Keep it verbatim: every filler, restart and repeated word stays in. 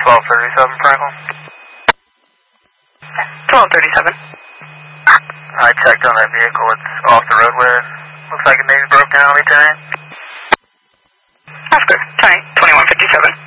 twelve thirty-seven, Franklin. twelve thirty-seven. I checked on that vehicle. It's off the roadway. Looks like it maybe broke down. Return. That's good. Tank twenty-one fifty-seven.